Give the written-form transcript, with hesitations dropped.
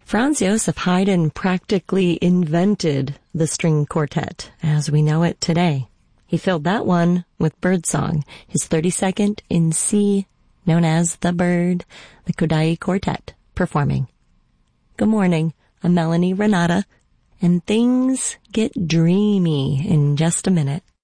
Franz Josef Haydn practically invented the string quartet as we know it today. He filled that one with Birdsong, his 32nd in C, known as The Bird, the Kodály Quartet, performing. Good morning, I'm Melanie Renata, and things get dreamy in just a minute.